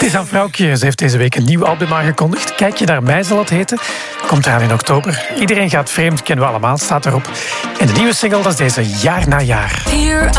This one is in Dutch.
is aan Vrouwtje. Ze heeft deze week een nieuw album aangekondigd. Kijk je naar mij, zal het heten. Komt eraan in oktober. Iedereen gaat vreemd, kennen we allemaal, staat erop. En de nieuwe single, dat is deze Jaar na Jaar.